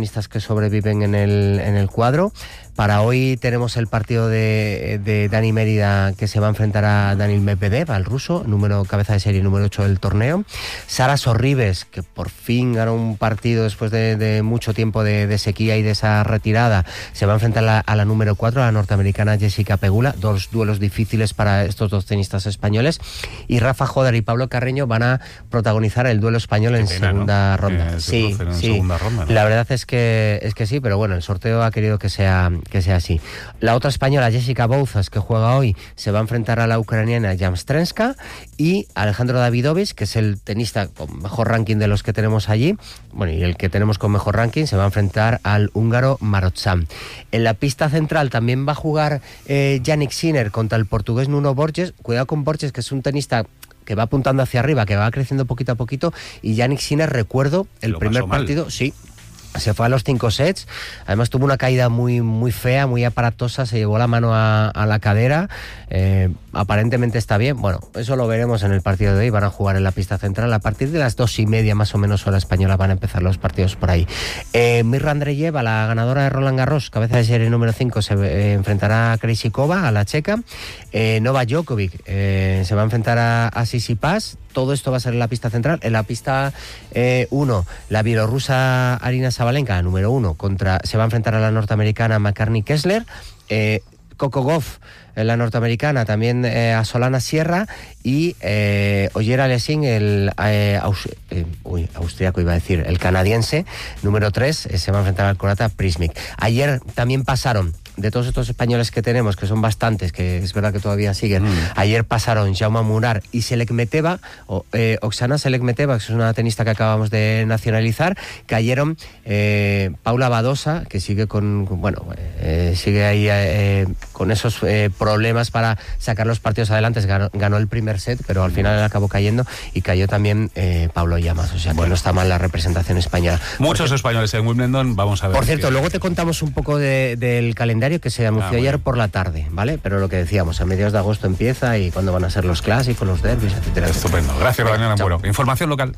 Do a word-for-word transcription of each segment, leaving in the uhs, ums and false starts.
tenistas que sobreviven en el, en el cuadro. Para hoy tenemos el partido de, de Dani Mérida, que se va a enfrentar a Daniil Medvedev, al ruso, número cabeza de serie número ocho del torneo. Sara Sorribes, que por fin ganó un partido después de, de mucho tiempo de, de sequía y de esa retirada, se va a enfrentar a la, a la número cuatro, a la norteamericana Jessica Pegula. Dos duelos difíciles para estos dos tenistas españoles. Y Rafa Joder y Pablo Carreño van a protagonizar el duelo español en pena, segunda ¿no? ronda. Eh, sí, en sí. segunda ronda, ¿no? La verdad es que es que sí, pero bueno, el sorteo ha querido que sea que sea así. La otra española, Jessica Bouzas, que juega hoy, se va a enfrentar a la ucraniana Jamstrenska, y Alejandro Davidovich, que es el tenista con mejor ranking de los que tenemos allí, bueno, y el que tenemos con mejor ranking, se va a enfrentar al húngaro Marotzan. En la pista central también va a jugar eh, Jannik Sinner contra el portugués Nuno Borges. Cuidado con Borges, que es un tenista que va apuntando hacia arriba, que va creciendo poquito a poquito, y Jannik Sinner, recuerdo, el Lo primer partido, sí, se fue a los cinco sets, además tuvo una caída muy muy fea, muy aparatosa, se llevó la mano a, a la cadera, eh, aparentemente está bien. Bueno, eso lo veremos en el partido de hoy. Van a jugar en la pista central a partir de las dos y media más o menos hora española, van a empezar los partidos por ahí. eh, Mirra Andreeva, la ganadora de Roland Garros, cabeza de serie número cinco, se eh, enfrentará a Krejcikova, a la checa. eh, Novak Djokovic eh, se va a enfrentar a, a Tsitsipas. Todo esto va a ser en la pista central. En la pista uno, eh, la bielorrusa Arina Sabalenka, número uno, contra, se va a enfrentar a la norteamericana McCartney Kessler. eh, Coco Gauff, la norteamericana, también eh, a Solana Sierra, y eh, Ogier Aliassime, el eh, aus, eh, uy, austriaco iba a decir, el canadiense, número tres, eh, se va a enfrentar al croata Prismic. Ayer también pasaron, de todos estos españoles que tenemos, que son bastantes, que es verdad que todavía siguen, mm. ayer pasaron Jaume Munar y Selekmeteva, o, eh, Oksana Selekmeteva, que es una tenista que acabamos de nacionalizar. Cayeron eh, Paula Badosa, que sigue con, con bueno, eh, sigue ahí eh, con esos eh, problemas para sacar los partidos adelante. Ganó, ganó el primer set, pero al final acabó cayendo, y cayó también eh, Pablo Llamas, o sea, bueno, que no está mal la representación española. Muchos Porque, españoles en Wimbledon, vamos a ver. Por cierto, que... luego te contamos un poco de, del calendario que se anunció ah, ayer por la tarde, ¿vale? Pero lo que decíamos, a mediados de agosto empieza, y cuándo van a ser los clásicos, los derbis, etcétera. Estupendo. etcétera. Gracias, Daniel Ambuero. Información local.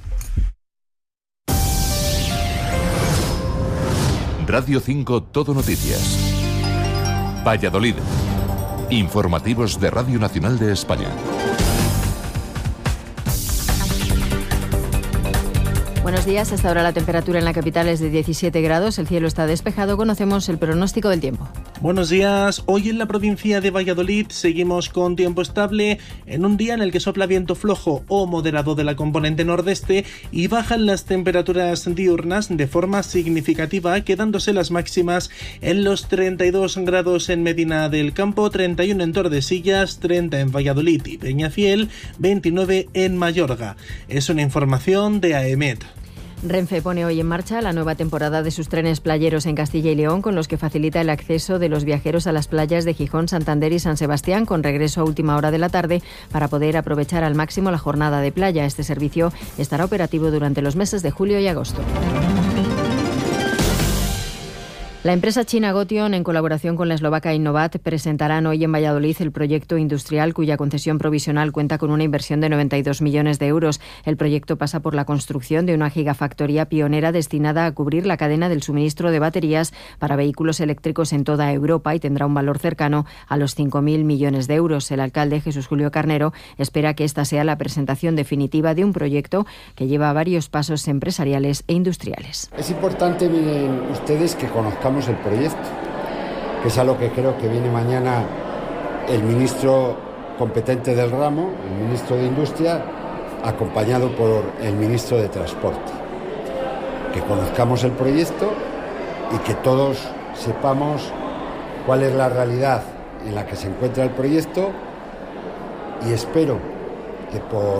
Radio cinco Todo Noticias. Valladolid. Informativos de Radio Nacional de España. Buenos días. Hasta ahora la temperatura en la capital es de diecisiete grados. El cielo está despejado. Conocemos el pronóstico del tiempo. Buenos días. Hoy en la provincia de Valladolid seguimos con tiempo estable, en un día en el que sopla viento flojo o moderado de la componente nordeste y bajan las temperaturas diurnas de forma significativa, quedándose las máximas en los treinta y dos grados en Medina del Campo, treinta y uno en Tordesillas, treinta en Valladolid y Peñafiel, veintinueve en Mayorga. Es una información de AEMET. Renfe pone hoy en marcha la nueva temporada de sus trenes playeros en Castilla y León, con los que facilita el acceso de los viajeros a las playas de Gijón, Santander y San Sebastián, con regreso a última hora de la tarde, para poder aprovechar al máximo la jornada de playa. Este servicio estará operativo durante los meses de julio y agosto. La empresa china Gotion, en colaboración con la eslovaca Innovat, presentarán hoy en Valladolid el proyecto industrial cuya concesión provisional cuenta con una inversión de noventa y dos millones de euros. El proyecto pasa por la construcción de una gigafactoría pionera destinada a cubrir la cadena del suministro de baterías para vehículos eléctricos en toda Europa, y tendrá un valor cercano a los cinco mil millones de euros. El alcalde, Jesús Julio Carnero, espera que esta sea la presentación definitiva de un proyecto que lleva varios pasos empresariales e industriales. Es importante, miren ustedes, que conozcamos el proyecto, que es a lo que creo que viene mañana el ministro competente del ramo, el ministro de Industria, acompañado por el ministro de Transporte. Que conozcamos el proyecto y que todos sepamos cuál es la realidad en la que se encuentra el proyecto, y espero que por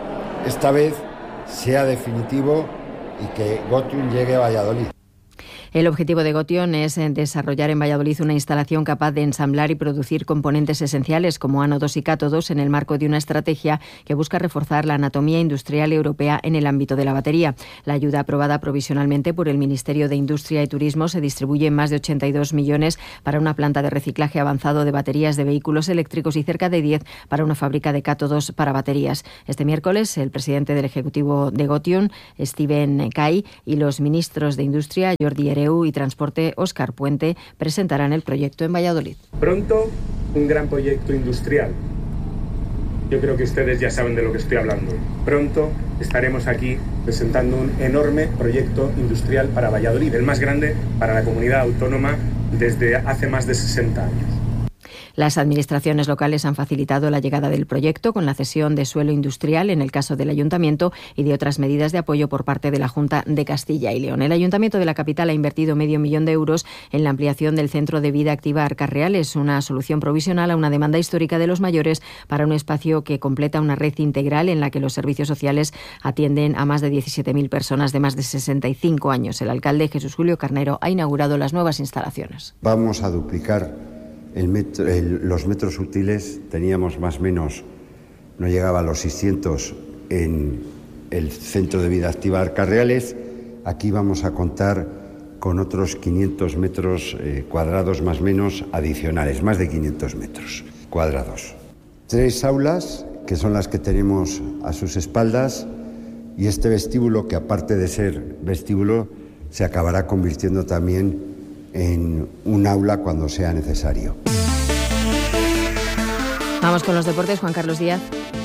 esta vez sea definitivo y que Gotion llegue a Valladolid. El objetivo de Gotion es desarrollar en Valladolid una instalación capaz de ensamblar y producir componentes esenciales como ánodos y cátodos en el marco de una estrategia que busca reforzar la anatomía industrial europea en el ámbito de la batería. La ayuda aprobada provisionalmente por el Ministerio de Industria y Turismo se distribuye en más de ochenta y dos millones para una planta de reciclaje avanzado de baterías de vehículos eléctricos y cerca de diez para una fábrica de cátodos para baterías. Este miércoles, el presidente del Ejecutivo de Gotion, Steven Kay, y los ministros de Industria, Jordi Hereu, y Transporte, Óscar Puente, presentarán el proyecto en Valladolid. Pronto, un gran proyecto industrial. Yo creo que ustedes ya saben de lo que estoy hablando. Pronto estaremos aquí presentando un enorme proyecto industrial para Valladolid, el más grande para la comunidad autónoma desde hace más de sesenta años. Las administraciones locales han facilitado la llegada del proyecto con la cesión de suelo industrial en el caso del Ayuntamiento y de otras medidas de apoyo por parte de la Junta de Castilla y León. El Ayuntamiento de la capital ha invertido medio millón de euros en la ampliación del Centro de Vida Activa Arcas Reales, una solución provisional a una demanda histórica de los mayores para un espacio que completa una red integral en la que los servicios sociales atienden a más de diecisiete mil personas de más de sesenta y cinco años. El alcalde Jesús Julio Carnero ha inaugurado las nuevas instalaciones. Vamos a duplicar El metro, el, los metros útiles. Teníamos más o menos, no llegaba a los seiscientos en el Centro de Vida Activa Arcas Reales. Aquí vamos a contar con otros quinientos metros eh, cuadrados más o menos adicionales, más de quinientos metros cuadrados. Tres aulas, que son las que tenemos a sus espaldas, y este vestíbulo, que aparte de ser vestíbulo, se acabará convirtiendo también en un aula cuando sea necesario. Vamos con los deportes, Juan Carlos Díaz.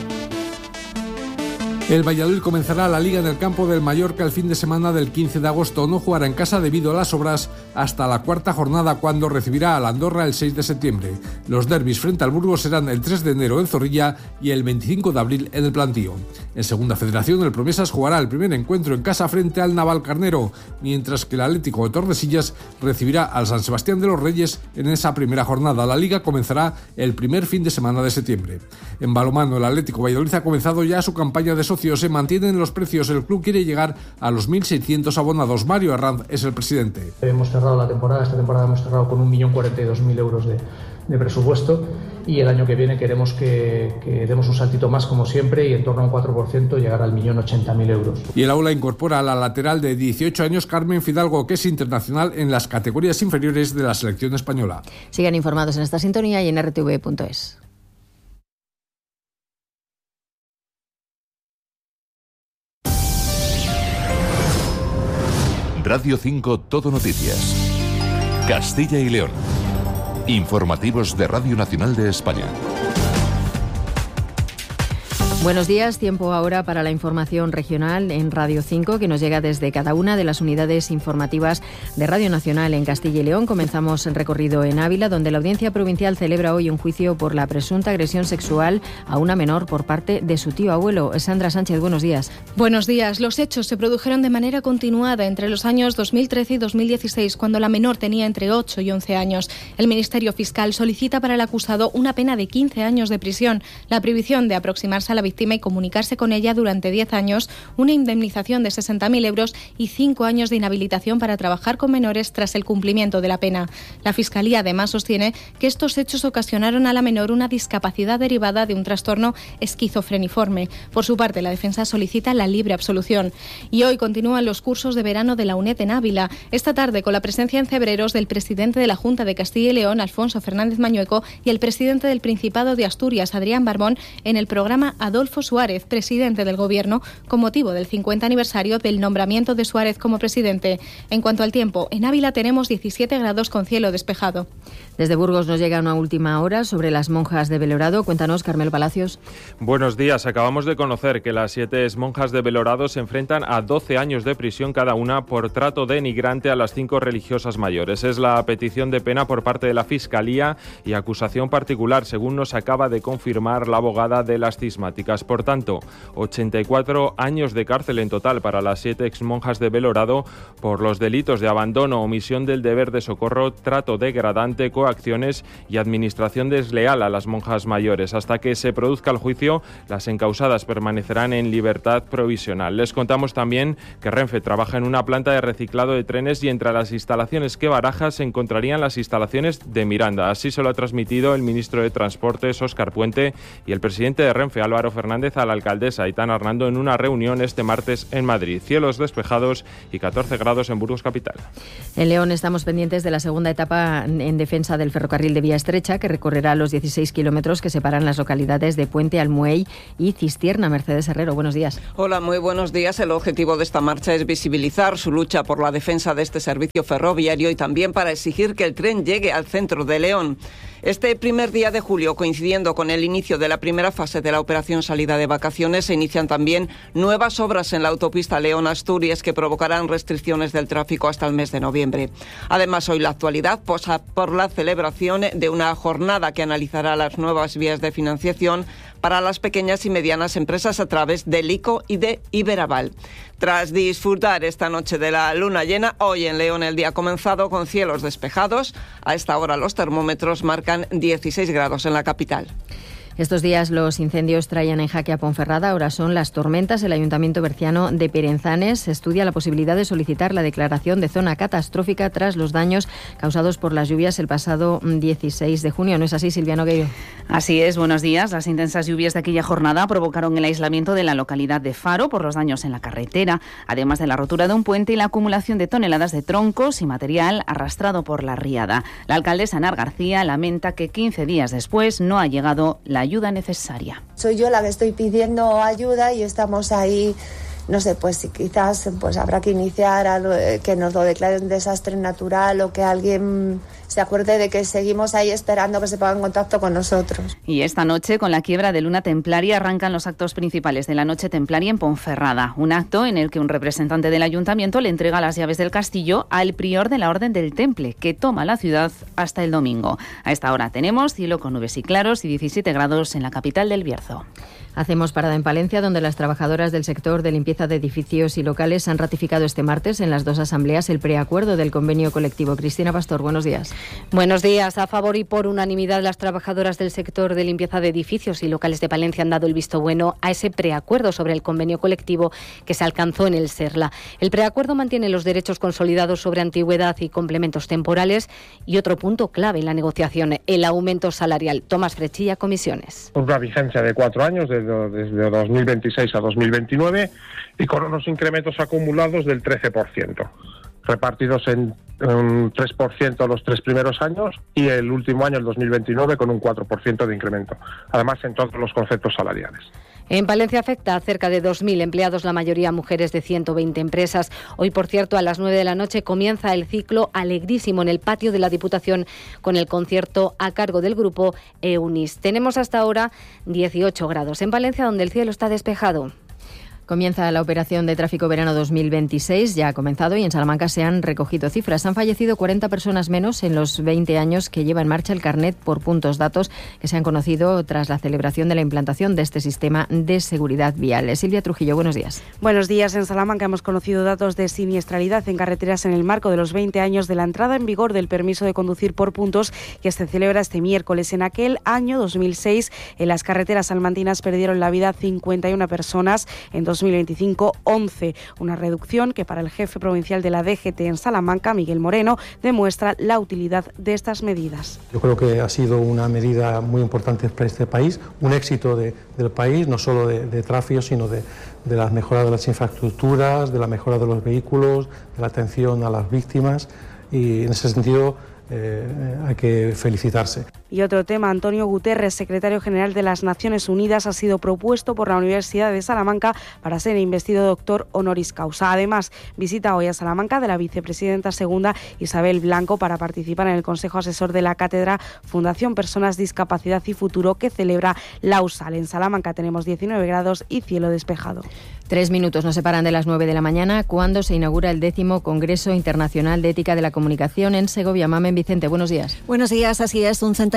El Valladolid comenzará la Liga en el campo del Mallorca el fin de semana del quince de agosto. No jugará en casa debido a las obras hasta la cuarta jornada, cuando recibirá al Andorra el seis de septiembre. Los derbis frente al Burgos serán el tres de enero en Zorrilla y el veinticinco de abril en el Plantío. En Segunda Federación, el Promesas jugará el primer encuentro en casa frente al Navalcarnero, mientras que el Atlético de Tordesillas recibirá al San Sebastián de los Reyes en esa primera jornada. La Liga comenzará el primer fin de semana de septiembre. En balonmano, el Atlético Valladolid ha comenzado ya su campaña de socios. Se mantienen los precios. El club quiere llegar a los mil seiscientos abonados. Mario Herranz es el presidente. Hemos cerrado la temporada, esta temporada hemos cerrado con un millón cuarenta y dos mil euros de, de presupuesto, y el año que viene queremos que, que demos un saltito más, como siempre, y en torno a un cuatro por ciento llegar al millón ochenta mil euros. Y el aula incorpora a la lateral de dieciocho años Carmen Fidalgo, que es internacional en las categorías inferiores de la selección española. Sigan informados en esta sintonía y en r t v punto es. Radio cinco Todo Noticias. Castilla y León. Informativos de Radio Nacional de España. Buenos días, tiempo ahora para la información regional en Radio cinco, que nos llega desde cada una de las unidades informativas de Radio Nacional en Castilla y León. Comenzamos el recorrido en Ávila, donde la Audiencia Provincial celebra hoy un juicio por la presunta agresión sexual a una menor por parte de su tío abuelo. Sandra Sánchez, buenos días. Buenos días. Los hechos se produjeron de manera continuada entre los años dos mil trece y dos mil dieciséis, cuando la menor tenía entre ocho y once años. El Ministerio Fiscal solicita para el acusado una pena de quince años de prisión, la prohibición de aproximarse a la víctima y comunicarse con ella durante diez años, una indemnización de sesenta mil euros y cinco años de inhabilitación para trabajar con menores tras el cumplimiento de la pena. La Fiscalía además sostiene que estos hechos ocasionaron a la menor una discapacidad derivada de un trastorno esquizofreniforme. Por su parte, la defensa solicita la libre absolución. Y hoy continúan los cursos de verano de la UNED en Ávila. Esta tarde, con la presencia en Cebreros del presidente de la Junta de Castilla y León, Alfonso Fernández Mañueco, y el presidente del Principado de Asturias, Adrián Barbón, en el programa Adolfo Suárez, presidente del Gobierno, con motivo del cincuenta aniversario del nombramiento de Suárez como presidente. En cuanto al tiempo, en Ávila tenemos diecisiete grados con cielo despejado. Desde Burgos nos llega una última hora sobre las monjas de Belorado. Cuéntanos, Carmelo Palacios. Buenos días. Acabamos de conocer que las siete monjas de Belorado se enfrentan a doce años de prisión cada una por trato denigrante a las cinco religiosas mayores. Es la petición de pena por parte de la Fiscalía y acusación particular, según nos acaba de confirmar la abogada de las cismáticas. públicas. Por tanto, ochenta y cuatro años de cárcel en total para las siete exmonjas de Belorado por los delitos de abandono, omisión del deber de socorro, trato degradante, coacciones y administración desleal a las monjas mayores. Hasta que se produzca el juicio, las encausadas permanecerán en libertad provisional. Les contamos también que Renfe trabaja en una planta de reciclado de trenes y entre las instalaciones que baraja se encontrarían las instalaciones de Miranda. Así se lo ha transmitido el ministro de Transportes, Óscar Puente, y el presidente de Renfe, Álvaro Fernández, a la alcaldesa Aitana Hernando en una reunión este martes en Madrid. Cielos despejados y catorce grados en Burgos capital. En León estamos pendientes de la segunda etapa en defensa del ferrocarril de vía estrecha, que recorrerá los dieciséis kilómetros que separan las localidades de Puente Almuey y Cistierna. Mercedes Herrero, buenos días. Hola, muy buenos días. El objetivo de esta marcha es visibilizar su lucha por la defensa de este servicio ferroviario y también para exigir que el tren llegue al centro de León. Este primer día de julio, coincidiendo con el inicio de la primera fase de la operación salida de vacaciones, se inician también nuevas obras en la autopista León-Asturias que provocarán restricciones del tráfico hasta el mes de noviembre. Además, hoy la actualidad posa por la celebración de una jornada que analizará las nuevas vías de financiación para las pequeñas y medianas empresas a través del I C O y de Iberaval. Tras disfrutar esta noche de la luna llena, hoy en León el día ha comenzado con cielos despejados. A esta hora los termómetros marcan dieciséis grados en la capital. Estos días los incendios traían en jaque a Ponferrada, ahora son las tormentas. El Ayuntamiento berciano de Perenzanes estudia la posibilidad de solicitar la declaración de zona catastrófica tras los daños causados por las lluvias el pasado dieciséis de junio. ¿No es así, Silvia Nogueiro? Así es, buenos días. Las intensas lluvias de aquella jornada provocaron el aislamiento de la localidad de Faro por los daños en la carretera, además de la rotura de un puente y la acumulación de toneladas de troncos y material arrastrado por la riada. La alcaldesa Anar García lamenta que quince días después no ha llegado la ayuda necesaria. Soy yo la que estoy pidiendo ayuda y estamos ahí, no sé, pues si quizás pues habrá que iniciar a lo, que nos lo declare un desastre natural o que alguien se acuerde de que seguimos ahí esperando que se ponga en contacto con nosotros. Y esta noche, con la quiebra de Luna Templaria, arrancan los actos principales de la Noche Templaria en Ponferrada. Un acto en el que un representante del ayuntamiento le entrega las llaves del castillo al prior de la Orden del Temple, que toma la ciudad hasta el domingo. A esta hora tenemos cielo con nubes y claros y diecisiete grados en la capital del Bierzo. Hacemos parada en Palencia, donde las trabajadoras del sector de limpieza de edificios y locales han ratificado este martes en las dos asambleas el preacuerdo del convenio colectivo. Cristina Pastor, buenos días. Buenos días. A favor y por unanimidad, las trabajadoras del sector de limpieza de edificios y locales de Palencia han dado el visto bueno a ese preacuerdo sobre el convenio colectivo que se alcanzó en el SERLA. El preacuerdo mantiene los derechos consolidados sobre antigüedad y complementos temporales y otro punto clave en la negociación, el aumento salarial. Tomás Frechilla, Comisiones. Por una vigencia de cuatro años, desde, desde dos mil veintiséis a dos mil veintinueve, y con unos incrementos acumulados del trece por ciento. Repartidos en un tres por ciento los tres primeros años y el último año, el dos mil veintinueve, con un cuatro por ciento de incremento. Además, en todos los conceptos salariales. En Palencia afecta a cerca de dos mil empleados, la mayoría mujeres de ciento veinte empresas. Hoy, por cierto, a las nueve de la noche comienza el ciclo alegrísimo en el patio de la Diputación con el concierto a cargo del grupo Eunis. Tenemos hasta ahora dieciocho grados en Palencia, donde el cielo está despejado. Comienza la operación de tráfico verano dos mil veintiséis, ya ha comenzado y en Salamanca se han recogido cifras. Han fallecido cuarenta personas menos en los veinte años que lleva en marcha el carnet por puntos, datos que se han conocido tras la celebración de la implantación de este sistema de seguridad vial. Silvia Trujillo, buenos días. Buenos días. En Salamanca hemos conocido datos de siniestralidad en carreteras en el marco de los veinte años de la entrada en vigor del permiso de conducir por puntos que se celebra este miércoles. En aquel año dos mil seis, en las carreteras salmantinas perdieron la vida cincuenta y una personas. En dos mil veinticinco, once, una reducción que para el jefe provincial de la D G T en Salamanca, Miguel Moreno, demuestra la utilidad de estas medidas. Yo creo que ha sido una medida muy importante para este país, un éxito de, del país, no solo de, de tráfico, sino de, de las mejoras de las infraestructuras, de la mejora de los vehículos, de la atención a las víctimas, y en ese sentido eh, hay que felicitarse. Y otro tema, Antonio Guterres, secretario general de las Naciones Unidas, ha sido propuesto por la Universidad de Salamanca para ser investido doctor honoris causa. Además, visita hoy a Salamanca de la vicepresidenta segunda Isabel Blanco para participar en el Consejo Asesor de la Cátedra Fundación Personas, Discapacidad y Futuro que celebra la U S A L. En Salamanca tenemos diecinueve grados y cielo despejado. Tres minutos nos separan de las nueve de la mañana, cuando se inaugura el décimo Congreso Internacional de Ética de la Comunicación en Segovia. Mamen Vicente, buenos días. Buenos días, así es, un centenar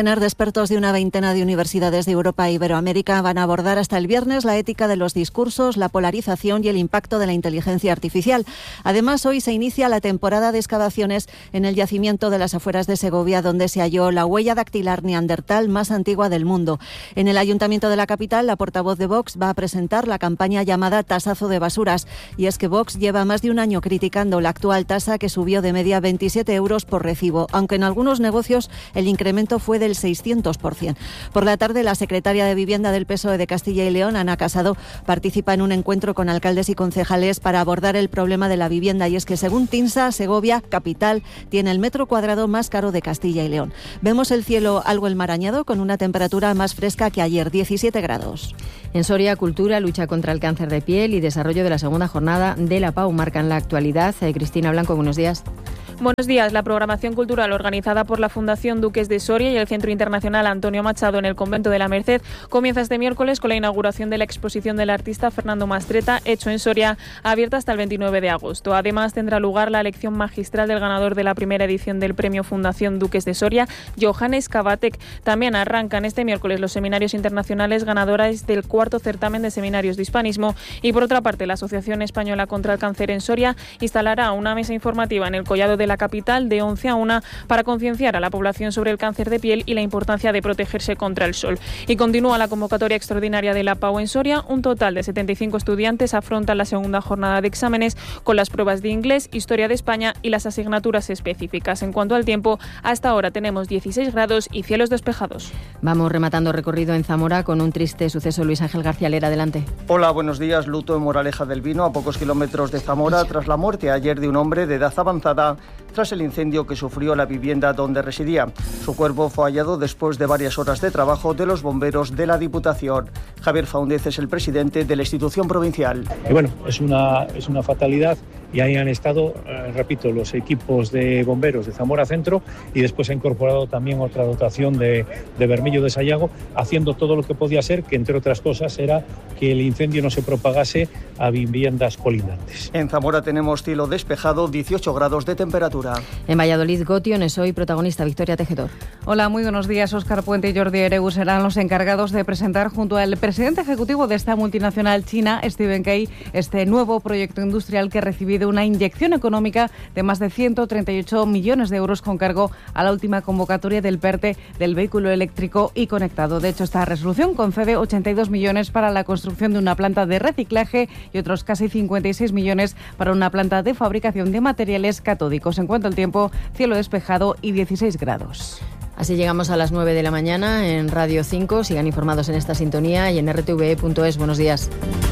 centenar de expertos de una veintena de universidades de Europa e Iberoamérica van a abordar hasta el viernes la ética de los discursos, la polarización y el impacto de la inteligencia artificial. Además, hoy se inicia la temporada de excavaciones en el yacimiento de las afueras de Segovia, donde se halló la huella dactilar neandertal más antigua del mundo. En el Ayuntamiento de la capital, la portavoz de Vox va a presentar la campaña llamada Tasazo de Basuras. Y es que Vox lleva más de un año criticando la actual tasa, que subió de media veintisiete euros por recibo, aunque en algunos negocios el incremento fue del seiscientos por ciento. Por la tarde, la secretaria de Vivienda del P S O E de Castilla y León, Ana Casado, participa en un encuentro con alcaldes y concejales para abordar el problema de la vivienda. Y es que, según TINSA, Segovia, capital, tiene el metro cuadrado más caro de Castilla y León. Vemos el cielo algo enmarañado, con una temperatura más fresca que ayer, diecisiete grados. En Soria, cultura, lucha contra el cáncer de piel y desarrollo de la segunda jornada de la PAU marcan la actualidad. Eh, Cristina Blanco, buenos días. Buenos días. La programación cultural organizada por la Fundación Duques de Soria y el Centro Internacional Antonio Machado en el Convento de la Merced comienza este miércoles con la inauguración de la exposición del artista Fernando Mastreta, Hecho en Soria, abierta hasta el veintinueve de agosto. Además, tendrá lugar la elección magistral del ganador de la primera edición del Premio Fundación Duques de Soria, Johannes Kabatek. También arrancan este miércoles los seminarios internacionales ganadores del cuarto certamen de seminarios de hispanismo. Y por otra parte, la Asociación Española contra el Cáncer en Soria instalará una mesa informativa en el Collado de la capital de once a una para concienciar a la población sobre el cáncer de piel y la importancia de protegerse contra el sol. Y continúa la convocatoria extraordinaria de la PAU en Soria. Un total de setenta y cinco estudiantes afrontan la segunda jornada de exámenes con las pruebas de inglés, historia de España y las asignaturas específicas. En cuanto al tiempo, hasta ahora tenemos dieciséis grados y cielos despejados. Vamos rematando recorrido en Zamora con un triste suceso. Luis Ángel García Lera, adelante. Hola, buenos días. Luto en Moraleja del Vino, a pocos kilómetros de Zamora, tras la muerte ayer de un hombre de edad avanzada tras el incendio que sufrió la vivienda donde residía. Su cuerpo fue hallado después de varias horas de trabajo de los bomberos de la Diputación. Javier Faúndez es el presidente de la institución provincial. Y bueno, es una, es una fatalidad y ahí han estado, eh, repito, los equipos de bomberos de Zamora Centro y después se ha incorporado también otra dotación de, de Bermillo de Sayago, haciendo todo lo que podía ser, que entre otras cosas era que el incendio no se propagase a viviendas colindantes. En Zamora tenemos cielo despejado, dieciocho grados de temperatura. En Valladolid, Gotion es hoy protagonista. Victoria Tejedor. Hola, muy buenos días. Óscar Puente y Jordi Ereu serán los encargados de presentar junto al presidente ejecutivo de esta multinacional china, Stephen Key, este nuevo proyecto industrial que ha recibido una inyección económica de más de ciento treinta y ocho millones de euros con cargo a la última convocatoria del PERTE del vehículo eléctrico y conectado. De hecho, esta resolución concede ochenta y dos millones para la construcción de una planta de reciclaje y otros casi cincuenta y seis millones para una planta de fabricación de materiales catódicos. En cuanto al tiempo, cielo despejado y dieciséis grados. Así llegamos a las nueve de la mañana en Radio cinco. Sigan informados en esta sintonía y en r t v e punto es. Buenos días.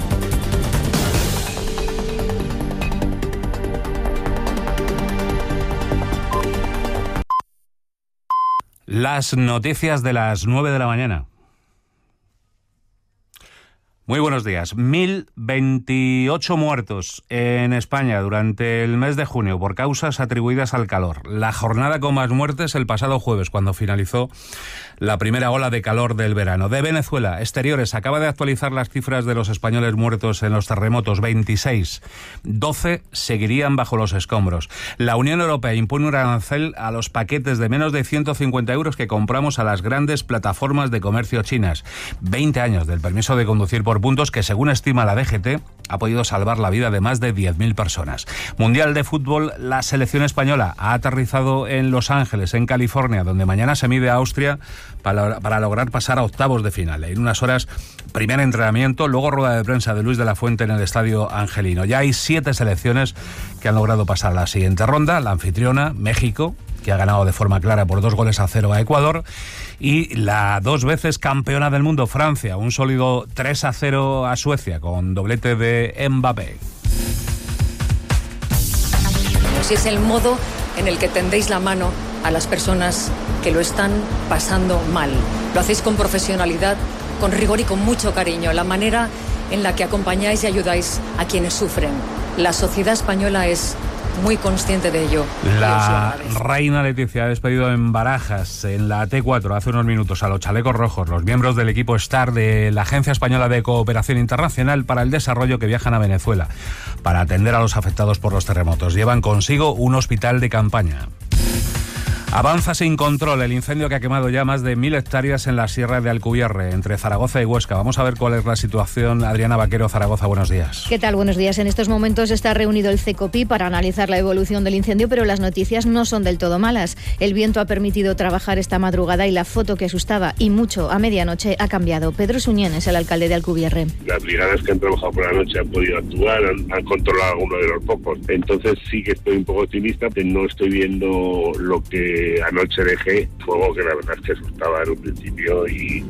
Las noticias de las nueve de la mañana. Muy buenos días. mil veintiocho muertos en España durante el mes de junio por causas atribuidas al calor. La jornada con más muertes el pasado jueves, cuando finalizó la primera ola de calor del verano. De Venezuela, Exteriores acaba de actualizar las cifras de los españoles muertos en los terremotos. veintiséis. doce seguirían bajo los escombros. La Unión Europea impone un arancel a los paquetes de menos de ciento cincuenta euros que compramos a las grandes plataformas de comercio chinas. veinte años del permiso de conducir por puntos que, según estima la D G T, ha podido salvar la vida de más de diez mil personas. Mundial de fútbol, la selección española ha aterrizado en Los Ángeles, en California, donde mañana se mide a Austria para, para lograr pasar a octavos de final. En unas horas, primer entrenamiento, luego rueda de prensa de Luis de la Fuente en el Estadio Angelino. Ya hay siete selecciones que han logrado pasar a la siguiente ronda. La anfitriona, México, que ha ganado de forma clara por dos goles a cero a Ecuador, y la dos veces campeona del mundo, Francia, un sólido tres a cero a Suecia, con doblete de Mbappé. Si es el modo en el que tendéis la mano a las personas que lo están pasando mal. Lo hacéis con profesionalidad, con rigor y con mucho cariño. La manera en la que acompañáis y ayudáis a quienes sufren. La sociedad española es muy consciente de ello. La reina Leticia ha despedido en Barajas, en la T cuatro, hace unos minutos, a los chalecos rojos, los miembros del equipo STAR de la Agencia Española de Cooperación Internacional para el Desarrollo, que viajan a Venezuela para atender a los afectados por los terremotos. Llevan consigo un hospital de campaña. Avanza sin control el incendio que ha quemado ya más de mil hectáreas en la Sierra de Alcubierre, entre Zaragoza y Huesca. Vamos a ver cuál es la situación. Adriana Vaquero, Zaragoza, buenos días. ¿Qué tal? Buenos días. En estos momentos está reunido el CECOPI para analizar la evolución del incendio, pero las noticias no son del todo malas. El viento ha permitido trabajar esta madrugada y la foto que asustaba y mucho a medianoche ha cambiado. Pedro Suñén es el alcalde de Alcubierre. Las brigadas que han trabajado por la noche han podido actuar, han, han controlado algunos de los focos. Entonces sí que estoy un poco optimista, pero no estoy viendo lo que anoche dejé, fuego que la verdad es que asustaba en un principio y,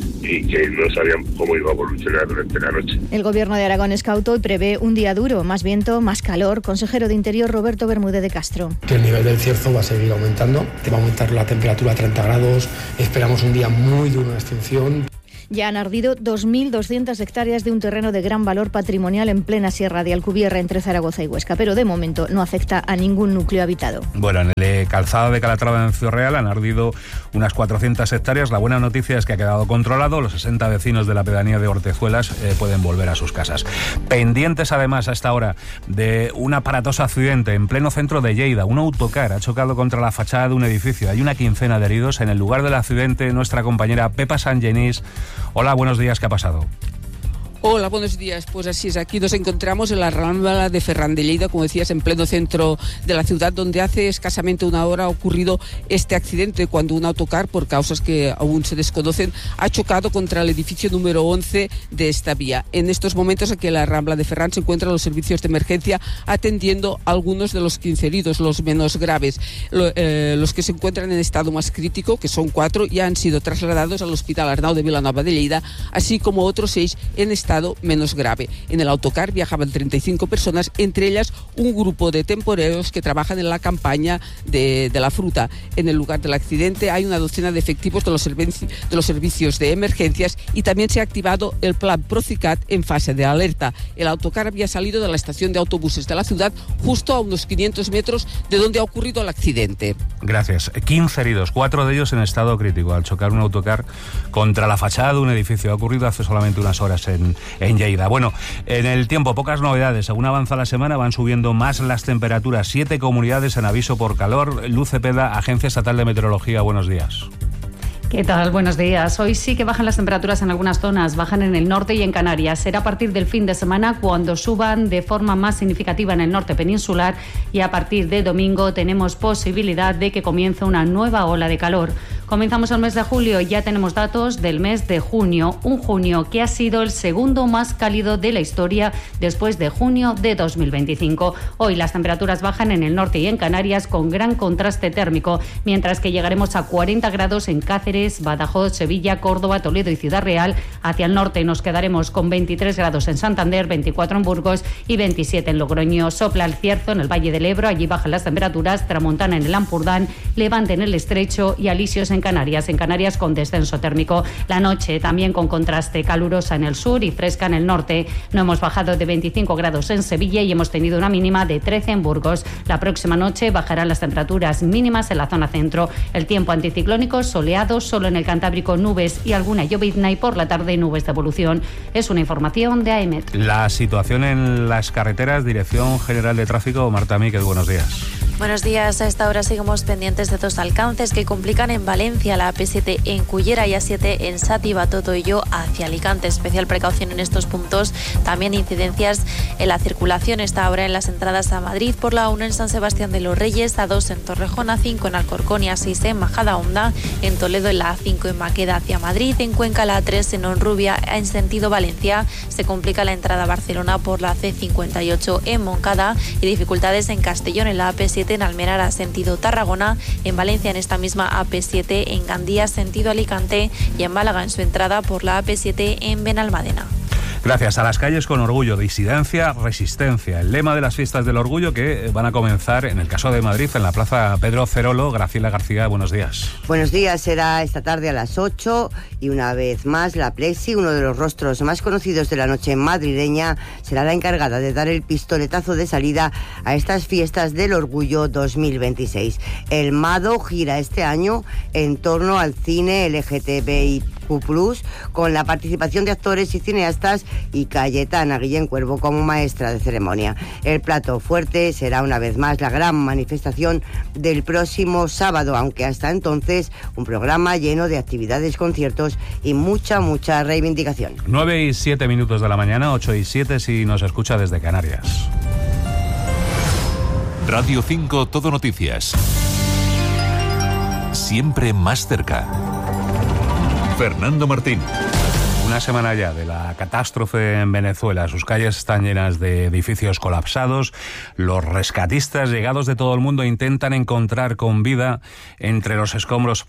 y que no sabían cómo iba a evolucionar durante la noche. El Gobierno de Aragón es cauto y prevé un día duro, más viento, más calor. Consejero de Interior Roberto Bermúdez de Castro. Que el nivel del cierzo va a seguir aumentando, va a aumentar la temperatura a treinta grados, esperamos un día muy duro de extinción. Ya han ardido dos mil doscientas hectáreas de un terreno de gran valor patrimonial en plena Sierra de Alcubierre, entre Zaragoza y Huesca, pero de momento no afecta a ningún núcleo habitado. Bueno, en el calzado de Calatrava en Ciudad Real han ardido unas cuatrocientas hectáreas. La buena noticia es que ha quedado controlado. Los sesenta vecinos de la pedanía de Hortezuelas eh, pueden volver a sus casas. Pendientes además a esta hora de un aparatoso accidente en pleno centro de Lleida. Un autocar ha chocado contra la fachada de un edificio. Hay una quincena de heridos. En el lugar del accidente, nuestra compañera Pepa Sangenís. Hola, buenos días, ¿qué ha pasado? Hola, buenos días. Pues así es, aquí nos encontramos en la Rambla de Ferran de Lleida, como decías, en pleno centro de la ciudad, donde hace escasamente una hora ha ocurrido este accidente cuando un autocar, por causas que aún se desconocen, ha chocado contra el edificio número once de esta vía. En estos momentos aquí en la Rambla de Ferran se encuentran los servicios de emergencia atendiendo a algunos de los quince heridos, los menos graves. Lo, eh, los que se encuentran en estado más crítico, que son cuatro, ya han sido trasladados al Hospital Arnau de Vilanova de Lleida, así como otros seis en estado menos grave. En el autocar viajaban treinta y cinco personas, entre ellas un grupo de temporeros que trabajan en la campaña de, de la fruta. En el lugar del accidente hay una docena de efectivos de los, de los servicios de emergencias y también se ha activado el plan Procicat en fase de alerta. El autocar había salido de la estación de autobuses de la ciudad justo a unos quinientos metros de donde ha ocurrido el accidente. Gracias. quince heridos, cuatro de ellos en estado crítico al chocar un autocar contra la fachada de un edificio. Ha ocurrido hace solamente unas horas en en Lleida. Bueno, en el tiempo, pocas novedades. Según avanza la semana, van subiendo más las temperaturas. Siete comunidades en aviso por calor. Luz Cepeda, Agencia Estatal de Meteorología, buenos días. ¿Qué tal? Buenos días. Hoy sí que bajan las temperaturas en algunas zonas, bajan en el norte y en Canarias. Será a partir del fin de semana cuando suban de forma más significativa en el norte peninsular y a partir de domingo tenemos posibilidad de que comience una nueva ola de calor. Comenzamos el mes de julio y ya tenemos datos del mes de junio, un junio que ha sido el segundo más cálido de la historia después de junio de dos mil veinticinco. Hoy las temperaturas bajan en el norte y en Canarias con gran contraste térmico, mientras que llegaremos a cuarenta grados en Cáceres, Badajoz, Sevilla, Córdoba, Toledo y Ciudad Real. Hacia el norte nos quedaremos con veintitrés grados en Santander, veinticuatro en Burgos y veintisiete en Logroño. Sopla el cierzo en el Valle del Ebro, allí bajan las temperaturas, tramontana en el Ampurdán, levante en el Estrecho y alisios en Canarias. En Canarias con descenso térmico. La noche también con contraste, calurosa en el sur y fresca en el norte. No hemos bajado de veinticinco grados en Sevilla y hemos tenido una mínima de trece en Burgos. La próxima noche bajarán las temperaturas mínimas en la zona centro. El tiempo anticiclónico soleado, solo en el Cantábrico nubes y alguna llovizna y por la tarde nubes de evolución. Es una información de AEMET. La situación en las carreteras, Dirección General de Tráfico, Marta Míquez, buenos días. Buenos días. A esta hora seguimos pendientes de dos alcances que complican en Valencia, la A P siete en Cullera y A siete en Sátiva, Totoyo hacia Alicante. Especial precaución en estos puntos. También incidencias en la circulación. Esta hora en las entradas a Madrid por la uno en San Sebastián de los Reyes, A dos en Torrejón, A cinco en Alcorcón y A seis en Majadahonda. En Toledo en la A cinco en Maqueda hacia Madrid. En Cuenca la A tres en Honrubia en sentido Valencia. Se complica la entrada a Barcelona por la C cincuenta y ocho en Moncada y dificultades en Castellón en la A P siete en Almenara sentido Tarragona, en Valencia en esta misma A P siete en Gandía sentido Alicante y en Málaga en su entrada por la A P siete en Benalmádena. Gracias. A las calles con orgullo, disidencia, resistencia. El lema de las fiestas del orgullo que van a comenzar, en el caso de Madrid, en la Plaza Pedro Cerolo. Graciela García, buenos días. Buenos días. Será esta tarde a las ocho y una vez más la Plexi, uno de los rostros más conocidos de la noche madrileña, será la encargada de dar el pistoletazo de salida a estas fiestas del orgullo dos mil veintiséis. El Mado gira este año en torno al cine L G T B I Puplus, con la participación de actores y cineastas y Cayetana Guillén Cuervo como maestra de ceremonia. El plato fuerte será una vez más la gran manifestación del próximo sábado, aunque hasta entonces un programa lleno de actividades, conciertos y mucha, mucha reivindicación. nueve y siete minutos de la mañana, ocho y siete si nos escucha desde Canarias. Radio cinco Todo Noticias. Siempre más cerca. Fernando Martín. Una semana ya de la catástrofe en Venezuela. Sus calles están llenas de edificios colapsados. Los rescatistas llegados de todo el mundo intentan encontrar con vida entre los escombros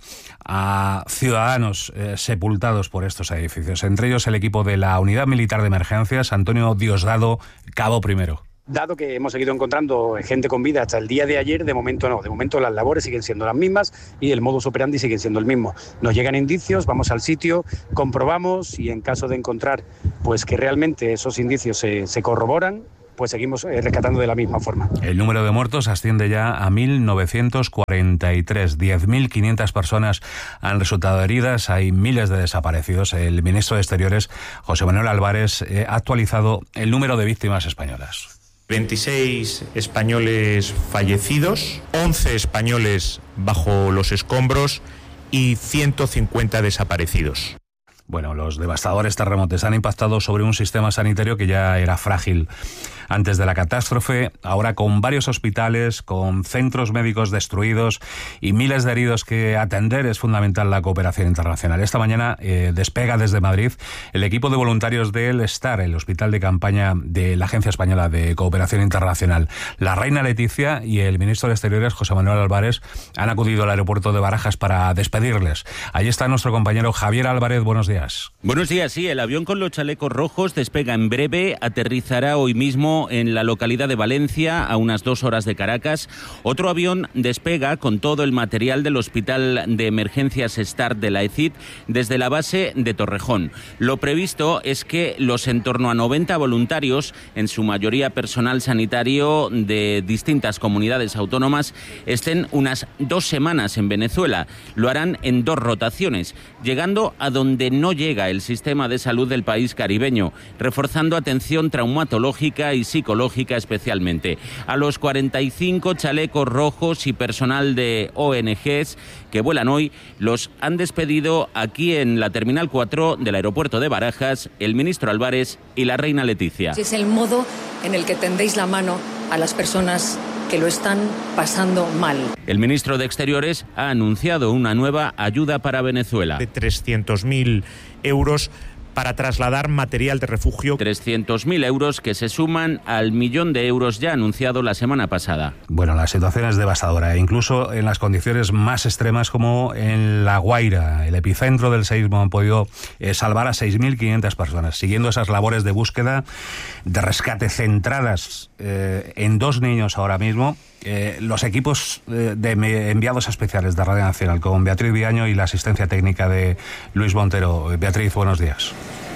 a ciudadanos eh, sepultados por estos edificios. Entre ellos el equipo de la Unidad Militar de Emergencias, Antonio Diosdado, cabo primero. Dado que hemos seguido encontrando gente con vida hasta el día de ayer, de momento no, de momento las labores siguen siendo las mismas y el modus operandi sigue siendo el mismo. Nos llegan indicios, vamos al sitio, comprobamos y en caso de encontrar pues que realmente esos indicios se, se corroboran, pues seguimos rescatando de la misma forma. El número de muertos asciende ya a mil novecientos cuarenta y tres. diez mil quinientas personas han resultado heridas, hay miles de desaparecidos. El ministro de Exteriores, José Manuel Álvarez, ha actualizado el número de víctimas españolas. veintiséis españoles fallecidos, once españoles bajo los escombros y ciento cincuenta desaparecidos. Bueno, los devastadores terremotos han impactado sobre un sistema sanitario que ya era frágil antes de la catástrofe, ahora con varios hospitales, con centros médicos destruidos y miles de heridos que atender. Es fundamental la cooperación internacional. Esta mañana eh, despega desde Madrid el equipo de voluntarios del STAR, el hospital de campaña de la Agencia Española de Cooperación Internacional. La reina Leticia y el ministro de Exteriores, José Manuel Álvarez, han acudido al aeropuerto de Barajas para despedirles. Allí está nuestro compañero Javier Álvarez. Buenos días. Buenos días, sí. El avión con los chalecos rojos despega en breve, aterrizará hoy mismo en la localidad de Valencia, a unas dos horas de Caracas. Otro avión despega con todo el material del Hospital de Emergencias STAR de la E C I T desde la base de Torrejón. Lo previsto es que los en torno a noventa voluntarios, en su mayoría personal sanitario de distintas comunidades autónomas, estén unas dos semanas en Venezuela. Lo harán en dos rotaciones, llegando a donde no llega el sistema de salud del país caribeño, reforzando atención traumatológica y psicológica especialmente. A los cuarenta y cinco chalecos rojos y personal de O N Ges que vuelan hoy, los han despedido aquí en la Terminal cuatro del aeropuerto de Barajas el ministro Álvarez y la reina Leticia. Es el modo en el que tendéis la mano a las personas que lo están pasando mal. El ministro de Exteriores ha anunciado una nueva ayuda para Venezuela. De trescientos mil euros para trasladar material de refugio. trescientos mil euros que se suman al millón de euros ya anunciado la semana pasada. Bueno, la situación es devastadora, incluso en las condiciones más extremas como en La Guaira. El epicentro del seísmo han podido eh, salvar a seis mil quinientas personas, siguiendo esas labores de búsqueda, de rescate centradas eh, en dos niños ahora mismo. Eh, los equipos eh, de enviados especiales de Radio Nacional con Beatriz Viaño y la asistencia técnica de Luis Montero. Beatriz, buenos días.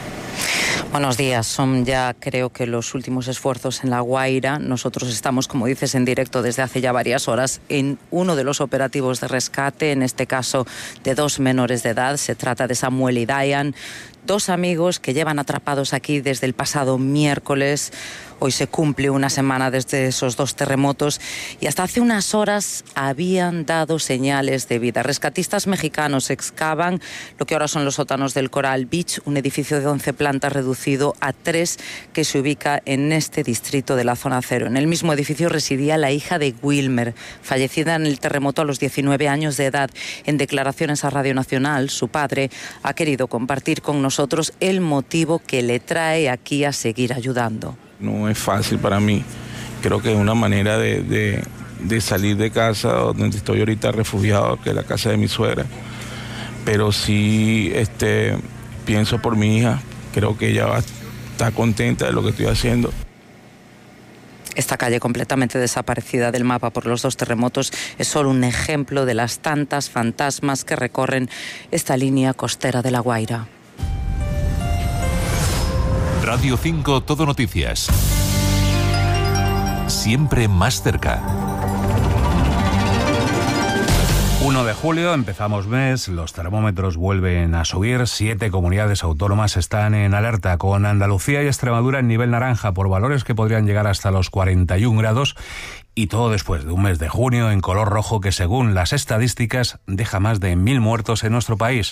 Buenos días. Son ya creo que los últimos esfuerzos en La Guaira. Nosotros estamos, como dices, en directo desde hace ya varias horas en uno de los operativos de rescate, en este caso de dos menores de edad. Se trata de Samuel y Dayan, dos amigos que llevan atrapados aquí desde el pasado miércoles. Hoy se cumple una semana desde esos dos terremotos y hasta hace unas horas habían dado señales de vida. Rescatistas mexicanos excavan lo que ahora son los sótanos del Coral Beach, un edificio de once plantas reducido a tres que se ubica en este distrito de la zona cero. En el mismo edificio residía la hija de Wilmer, fallecida en el terremoto a los diecinueve años de edad. En declaraciones a Radio Nacional, su padre ha querido compartir con nosotros el motivo que le trae aquí a seguir ayudando. No es fácil para mí. Creo que es una manera de, de, de salir de casa, donde estoy ahorita refugiado, que es la casa de mi suegra. Pero sí este, pienso por mi hija. Creo que ella va a estar contenta de lo que estoy haciendo. Esta calle completamente desaparecida del mapa por los dos terremotos es solo un ejemplo de las tantas fantasmas que recorren esta línea costera de La Guaira. Radio cinco Todo Noticias. Siempre más cerca. Uno de de julio, empezamos mes, los termómetros vuelven a subir, siete comunidades autónomas están en alerta, con Andalucía y Extremadura en nivel naranja por valores que podrían llegar hasta los cuarenta y un grados, y todo después de un mes de junio en color rojo que, según las estadísticas, deja más de mil muertos en nuestro país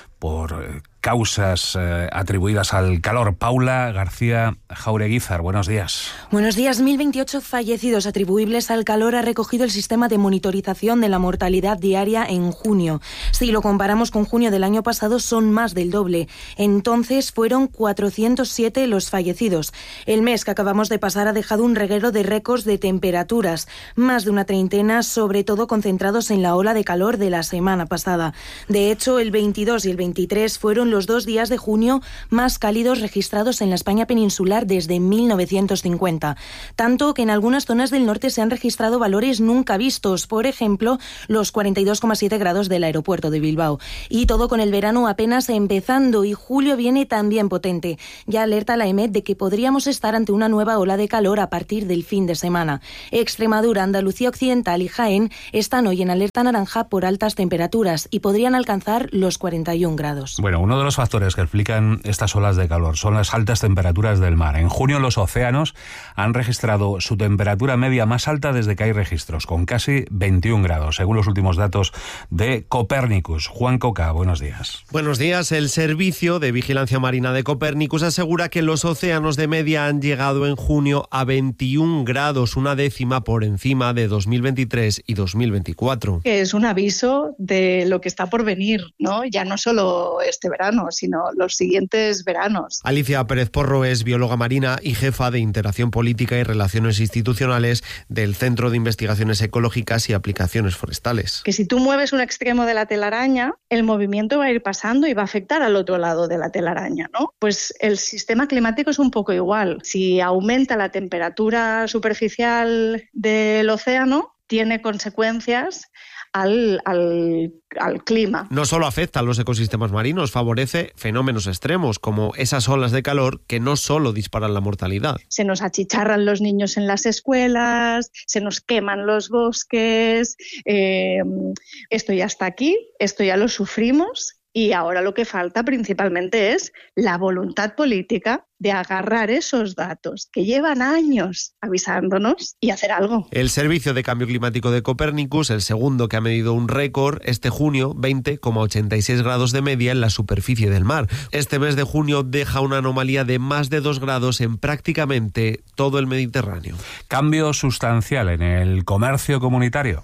por causas eh, atribuidas al calor. Paula García Jaureguizar, buenos días. Buenos días. mil veintiocho fallecidos atribuibles al calor ha recogido el sistema de monitorización de la mortalidad diaria en junio. Si lo comparamos con junio del año pasado, son más del doble. Entonces fueron cuatrocientos siete los fallecidos. El mes que acabamos de pasar ha dejado un reguero de récords de temperaturas, más de una treintena, sobre todo concentrados en la ola de calor de la semana pasada. De hecho, el veintidós y el veintitrés fueron los dos días de junio más cálidos registrados en la España peninsular desde mil novecientos cincuenta. Tanto que en algunas zonas del norte se han registrado valores nunca vistos, por ejemplo, los cuarenta y dos coma siete grados del aeropuerto de Bilbao. Y todo con el verano apenas empezando, y julio viene también potente. Ya alerta la EMET de que podríamos estar ante una nueva ola de calor a partir del fin de semana. Extremadura, Andalucía Occidental y Jaén están hoy en alerta naranja por altas temperaturas y podrían alcanzar los cuarenta y un grados. Bueno, uno de los factores que explican estas olas de calor son las altas temperaturas del mar. En junio los océanos han registrado su temperatura media más alta desde que hay registros, con casi veintiún grados, según los últimos datos de Copernicus. Juan Coca, buenos días. Buenos días. El Servicio de Vigilancia Marina de Copernicus asegura que los océanos de media han llegado en junio a veintiún grados, una décima por encima de dos mil veintitrés y dos mil veinticuatro. Es un aviso de lo que está por venir, ¿no? Ya no solo este verano, sino los siguientes veranos. Alicia Pérez Porro es bióloga marina y jefa de Interacción Política y Relaciones Institucionales del Centro de Investigaciones Ecológicas y Aplicaciones Forestales. Que si tú mueves un extremo de la telaraña, el movimiento va a ir pasando y va a afectar al otro lado de la telaraña, ¿no? Pues el sistema climático es un poco igual. Si aumenta la temperatura superficial del océano, tiene consecuencias Al, al, al clima. No solo afecta a los ecosistemas marinos, favorece fenómenos extremos como esas olas de calor que no solo disparan la mortalidad. Se nos achicharran los niños en las escuelas, se nos queman los bosques, eh, esto ya está aquí, esto ya lo sufrimos. Y ahora lo que falta principalmente es la voluntad política de agarrar esos datos que llevan años avisándonos y hacer algo. El Servicio de Cambio Climático de Copernicus, el segundo que ha medido un récord, este junio, veinte coma ochenta y seis grados de media en la superficie del mar. Este mes de junio deja una anomalía de más de dos grados en prácticamente todo el Mediterráneo. Cambio sustancial en el comercio comunitario.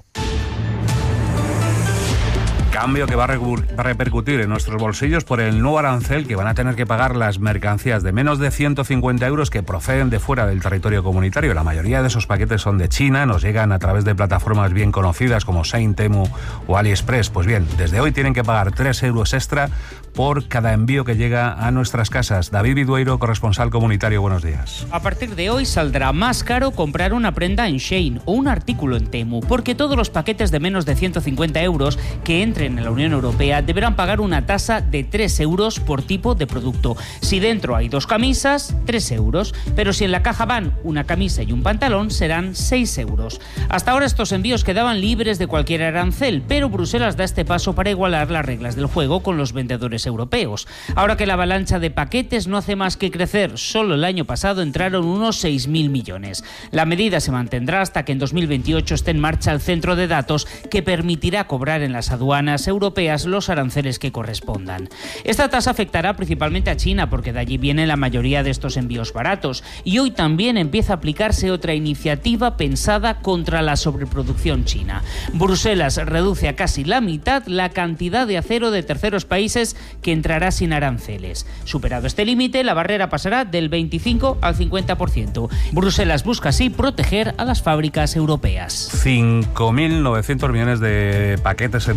Cambio que va a repercutir en nuestros bolsillos por el nuevo arancel que van a tener que pagar las mercancías de menos de ciento cincuenta euros que proceden de fuera del territorio comunitario. La mayoría de esos paquetes son de China, nos llegan a través de plataformas bien conocidas como Shein, Temu o AliExpress. Pues bien, desde hoy tienen que pagar tres euros extra por cada envío que llega a nuestras casas. David Vidueiro, corresponsal comunitario, buenos días. A partir de hoy saldrá más caro comprar una prenda en Shein o un artículo en Temu, porque todos los paquetes de menos de ciento cincuenta euros que entren en la Unión Europea deberán pagar una tasa de tres euros por tipo de producto. Si dentro hay dos camisas, tres euros, pero si en la caja van una camisa y un pantalón, serán seis euros. Hasta ahora estos envíos quedaban libres de cualquier arancel, pero Bruselas da este paso para igualar las reglas del juego con los vendedores europeos. Ahora que la avalancha de paquetes no hace más que crecer, solo el año pasado entraron unos seis mil millones. La medida se mantendrá hasta que en dos mil veintiocho esté en marcha el centro de datos que permitirá cobrar en las aduanas europeas los aranceles que correspondan. Esta tasa afectará principalmente a China porque de allí viene la mayoría de estos envíos baratos, y hoy también empieza a aplicarse otra iniciativa pensada contra la sobreproducción china. Bruselas reduce a casi la mitad la cantidad de acero de terceros países que entrará sin aranceles. Superado este límite, la barrera pasará del veinticinco al cincuenta por ciento. Bruselas busca así proteger a las fábricas europeas. cinco mil novecientos millones de paquetes en dos mil veintidós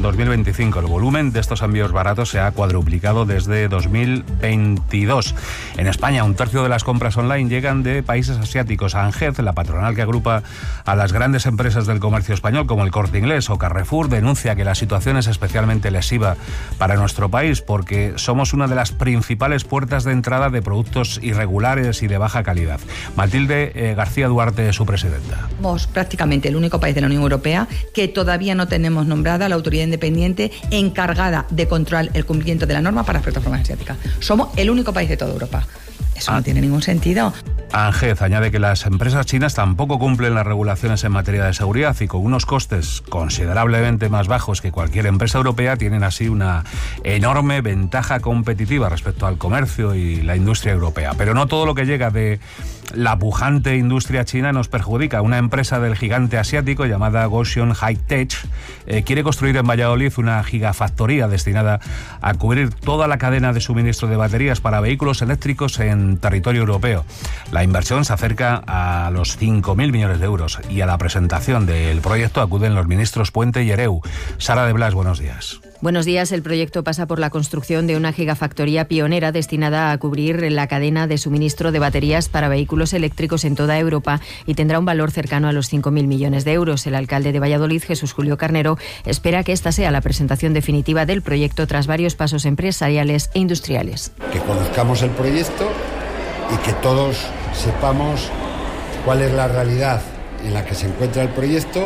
veinticinco. El volumen de estos envíos baratos se ha cuadruplicado desde dos mil veintidós. En España, un tercio de las compras online llegan de países asiáticos. ANGEZ, la patronal que agrupa a las grandes empresas del comercio español, como el Corte Inglés o Carrefour, denuncia que la situación es especialmente lesiva para nuestro país porque somos una de las principales puertas de entrada de productos irregulares y de baja calidad. Matilde eh, García Duarte, su presidenta. Somos prácticamente el único país de la Unión Europea que todavía no tenemos nombrada la autoridad independiente encargada de controlar el cumplimiento de la norma para las plataformas asiáticas. Somos el único país de toda Europa. Eso ah. no tiene ningún sentido. ANGEZ añade que las empresas chinas tampoco cumplen las regulaciones en materia de seguridad y con unos costes considerablemente más bajos que cualquier empresa europea tienen así una enorme ventaja competitiva respecto al comercio y la industria europea. Pero no todo lo que llega de la pujante industria china nos perjudica. Una empresa del gigante asiático llamada Gotion High-Tech eh, quiere construir en Valladolid una gigafactoría destinada a cubrir toda la cadena de suministro de baterías para vehículos eléctricos en territorio europeo. La inversión se acerca a los cinco mil millones de euros y a la presentación del proyecto acuden los ministros Puente y Ereu. Sara de Blas, buenos días. Buenos días. El proyecto pasa por la construcción de una gigafactoría pionera destinada a cubrir la cadena de suministro de baterías para vehículos eléctricos en toda Europa y tendrá un valor cercano a los cinco mil millones de euros. El alcalde de Valladolid, Jesús Julio Carnero, espera que esta sea la presentación definitiva del proyecto tras varios pasos empresariales e industriales. Que conozcamos el proyecto y que todos sepamos cuál es la realidad en la que se encuentra el proyecto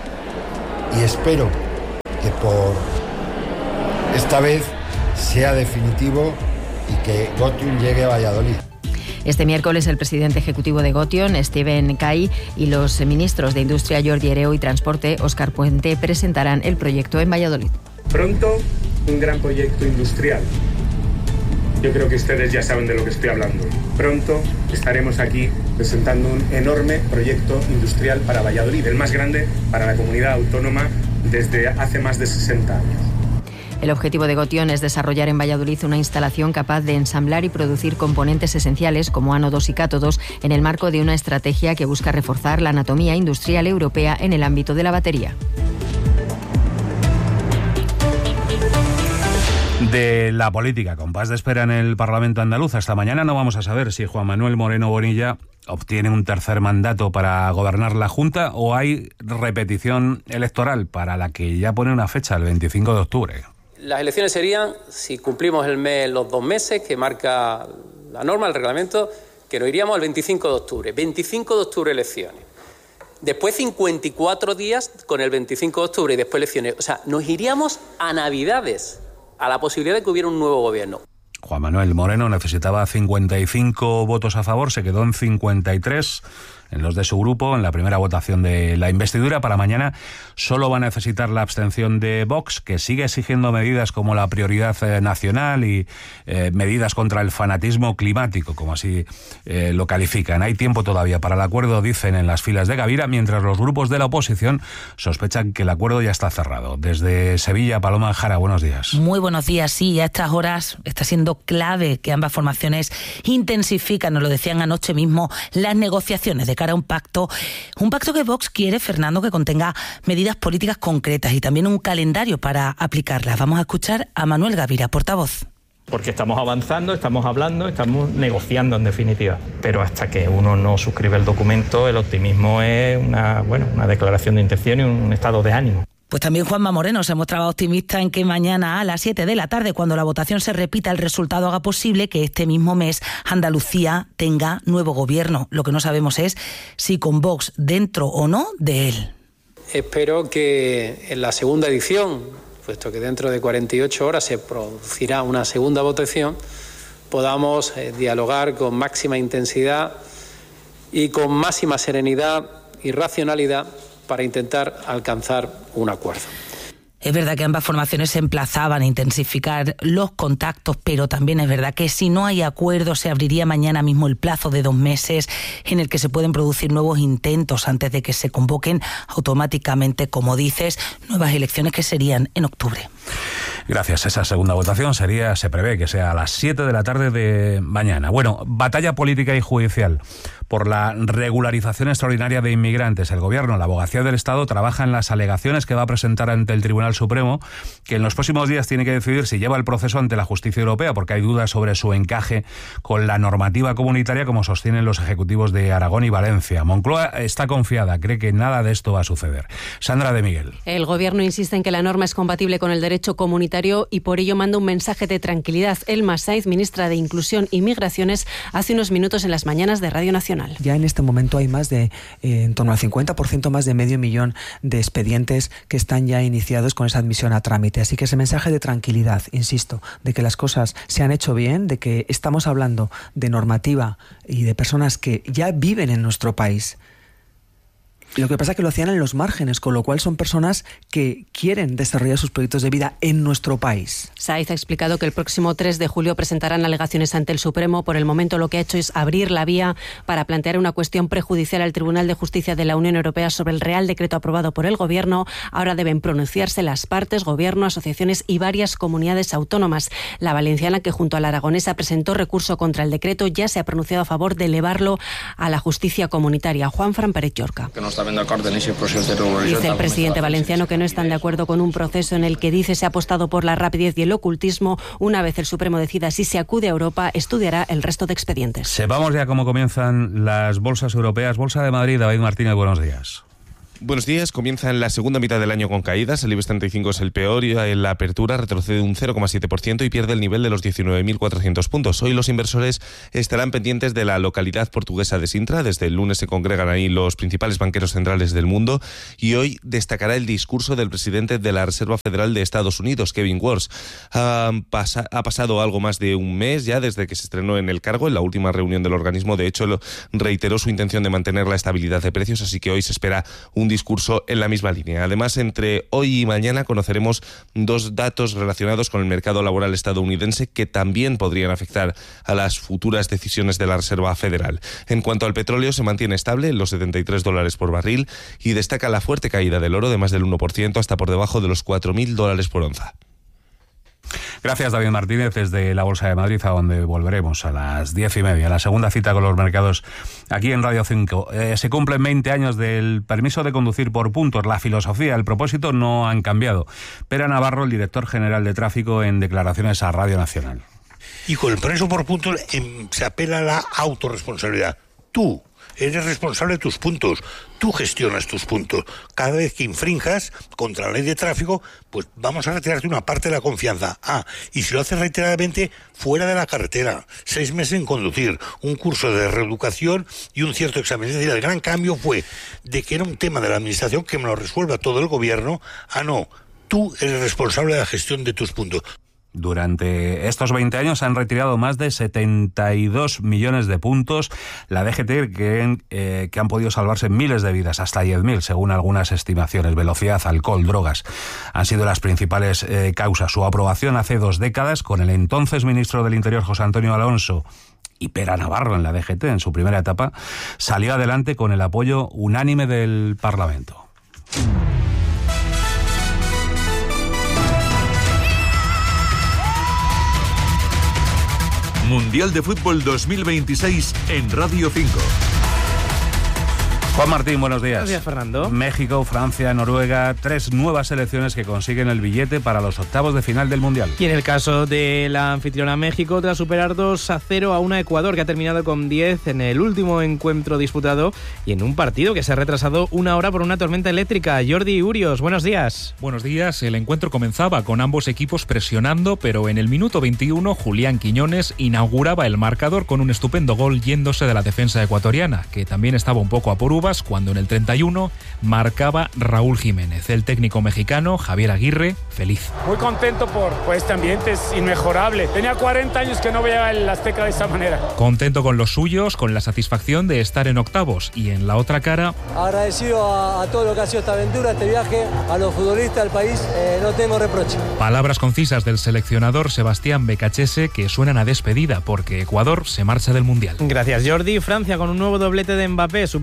y espero que por esta vez sea definitivo y que Gotion llegue a Valladolid. Este miércoles el presidente ejecutivo de Gotion, Steven Kay, y los ministros de Industria, Jordi Hereu, y Transporte, Óscar Puente, presentarán el proyecto en Valladolid. Pronto, un gran proyecto industrial. Yo creo que ustedes ya saben de lo que estoy hablando. Pronto estaremos aquí presentando un enorme proyecto industrial para Valladolid, el más grande para la comunidad autónoma desde hace más de sesenta años. El objetivo de Gotion es desarrollar en Valladolid una instalación capaz de ensamblar y producir componentes esenciales como ánodos y cátodos en el marco de una estrategia que busca reforzar la anatomía industrial europea en el ámbito de la batería. De la política, compás de espera en el Parlamento andaluz. Hasta mañana no vamos a saber si Juan Manuel Moreno Bonilla obtiene un tercer mandato para gobernar la Junta o hay repetición electoral para la que ya pone una fecha, el veinticinco de octubre. Las elecciones serían, si cumplimos el mes, los dos meses que marca la norma, el reglamento, que nos iríamos al veinticinco de octubre. veinticinco de octubre elecciones. Después cincuenta y cuatro días con el veinticinco de octubre y después elecciones. O sea, nos iríamos a Navidades, a la posibilidad de que hubiera un nuevo gobierno. Juan Manuel Moreno necesitaba cincuenta y cinco votos a favor, se quedó en cincuenta y tres en los de su grupo en la primera votación de la investidura. Para mañana solo va a necesitar la abstención de Vox, que sigue exigiendo medidas como la prioridad eh, nacional y eh, medidas contra el fanatismo climático, como así eh, lo califican. Hay tiempo todavía para el acuerdo, dicen en las filas de Gavira, mientras los grupos de la oposición sospechan que el acuerdo ya está cerrado. Desde Sevilla, Paloma Jara, buenos días. Muy buenos días. Sí, a estas horas está siendo clave que ambas formaciones intensifican, nos lo decían anoche mismo, las negociaciones de cara a un pacto, un pacto que Vox quiere, Fernando, que contenga medidas políticas concretas y también un calendario para aplicarlas. Vamos a escuchar a Manuel Gavira, portavoz. Porque estamos avanzando, estamos hablando, estamos negociando en definitiva. Pero hasta que uno no suscribe el documento, el optimismo es una, bueno, una declaración de intención y un estado de ánimo. Pues también Juanma Moreno se mostraba optimista en que mañana a las siete de la tarde, cuando la votación se repita, el resultado haga posible que este mismo mes Andalucía tenga nuevo gobierno. Lo que no sabemos es si con Vox dentro o no de él. Espero que en la segunda edición, puesto que dentro de cuarenta y ocho horas se producirá una segunda votación, podamos eh, dialogar con máxima intensidad y con máxima serenidad y racionalidad para intentar alcanzar un acuerdo. Es verdad que ambas formaciones se emplazaban a intensificar los contactos, pero también es verdad que si no hay acuerdo se abriría mañana mismo el plazo de dos meses en el que se pueden producir nuevos intentos antes de que se convoquen automáticamente, como dices, nuevas elecciones que serían en octubre. Gracias. Esa segunda votación sería, se prevé que sea a las siete de la tarde de mañana. Bueno, batalla política y judicial por la regularización extraordinaria de inmigrantes. El Gobierno, la Abogacía del Estado, trabaja en las alegaciones que va a presentar ante el Tribunal Supremo, que en los próximos días tiene que decidir si lleva el proceso ante la justicia europea, porque hay dudas sobre su encaje con la normativa comunitaria, como sostienen los ejecutivos de Aragón y Valencia. Moncloa está confiada, cree que nada de esto va a suceder. Sandra de Miguel. El Gobierno insiste en que la norma es compatible con el derecho comunitario y por ello manda un mensaje de tranquilidad. Elma Saiz, ministra de Inclusión y Migraciones, hace unos minutos en las mañanas de Radio Nacional. Ya en este momento hay más de, eh, en torno al cincuenta por ciento más de medio millón de expedientes que están ya iniciados con esa admisión a trámite. Así que ese mensaje de tranquilidad, insisto, de que las cosas se han hecho bien, de que estamos hablando de normativa y de personas que ya viven en nuestro país. Lo que pasa es que lo hacían en los márgenes, con lo cual son personas que quieren desarrollar sus proyectos de vida en nuestro país. Saiz ha explicado que el próximo tres de julio presentarán alegaciones ante el Supremo. Por el momento lo que ha hecho es abrir la vía para plantear una cuestión prejudicial al Tribunal de Justicia de la Unión Europea sobre el Real Decreto aprobado por el Gobierno. Ahora deben pronunciarse las partes, Gobierno, asociaciones y varias comunidades autónomas. La valenciana, que junto a la aragonesa presentó recurso contra el decreto, ya se ha pronunciado a favor de elevarlo a la justicia comunitaria. Juanfran Pérez Llorca. Dice el presidente valenciano que no están de acuerdo con un proceso en el que dice se ha apostado por la rapidez y el ocultismo. Una vez el Supremo decida si se acude a Europa, estudiará el resto de expedientes. Sepamos ya cómo comienzan las bolsas europeas. Bolsa de Madrid, David Martínez, buenos días. Buenos días. Comienza en la segunda mitad del año con caídas. El IBEX treinta y cinco es el peor y en la apertura retrocede un cero coma siete por ciento y pierde el nivel de los diecinueve mil cuatrocientos puntos. Hoy los inversores estarán pendientes de la localidad portuguesa de Sintra. Desde el lunes se congregan ahí los principales banqueros centrales del mundo y hoy destacará el discurso del presidente de la Reserva Federal de Estados Unidos, Kevin Warsh. Ha, pasa, ha pasado algo más de un mes ya desde que se estrenó en el cargo. En la última reunión del organismo, de hecho, reiteró su intención de mantener la estabilidad de precios, así que hoy se espera un discurso en la misma línea. Además, entre hoy y mañana conoceremos dos datos relacionados con el mercado laboral estadounidense que también podrían afectar a las futuras decisiones de la Reserva Federal. En cuanto al petróleo, se mantiene estable en los setenta y tres dólares por barril y destaca la fuerte caída del oro de más del uno por ciento hasta por debajo de los cuatro mil dólares por onza. Gracias, David Martínez, desde la Bolsa de Madrid, a donde volveremos a las diez y media. La segunda cita con los mercados aquí en Radio cinco. Eh, se cumplen veinte años del permiso de conducir por puntos. La filosofía, el propósito no han cambiado. Pera Navarro, el director general de tráfico, en declaraciones a Radio Nacional. Y con el permiso por puntos eh, se apela a la autorresponsabilidad. Tú eres responsable de tus puntos, tú gestionas tus puntos. Cada vez que infrinjas contra la ley de tráfico, pues vamos a retirarte una parte de la confianza. Ah, y si lo haces reiteradamente, fuera de la carretera, seis meses en conducir, un curso de reeducación y un cierto examen. Es decir, el gran cambio fue de que era un tema de la administración que me lo resuelva todo el gobierno, a no, tú eres responsable de la gestión de tus puntos. Durante estos veinte años se han retirado más de setenta y dos millones de puntos. La D G T cree eh, que han podido salvarse miles de vidas, hasta diez mil, según algunas estimaciones. Velocidad, alcohol, drogas han sido las principales eh, causas. Su aprobación hace dos décadas, con el entonces ministro del Interior, José Antonio Alonso, y Pera Navarro en la D G T en su primera etapa, salió adelante con el apoyo unánime del Parlamento. Mundial de Fútbol dos mil veintiséis en Radio cinco. Juan Martín, buenos días. Buenos días, Fernando. México, Francia, Noruega, tres nuevas selecciones que consiguen el billete para los octavos de final del Mundial. Y en el caso de la anfitriona México, tras superar dos a cero a una Ecuador, que ha terminado con diez en el último encuentro disputado y en un partido que se ha retrasado una hora por una tormenta eléctrica. Jordi Urios, buenos días. Buenos días. El encuentro comenzaba con ambos equipos presionando, pero en el minuto veintiuno Julián Quiñones inauguraba el marcador con un estupendo gol yéndose de la defensa ecuatoriana, que también estaba un poco a por uvas, cuando en el treinta y uno marcaba Raúl Jiménez. El técnico mexicano, Javier Aguirre, feliz. Muy contento por, por este ambiente, es inmejorable. Tenía cuarenta años que no veía el Azteca de esa manera. Contento con los suyos, con la satisfacción de estar en octavos, y en la otra cara... Agradecido a, a todo lo que ha sido esta aventura, este viaje, a los futbolistas, al país, eh, no tengo reproche. Palabras concisas del seleccionador Sebastián Becachese que suenan a despedida, porque Ecuador se marcha del Mundial. Gracias, Jordi. Francia, con un nuevo doblete de Mbappé, supera por tres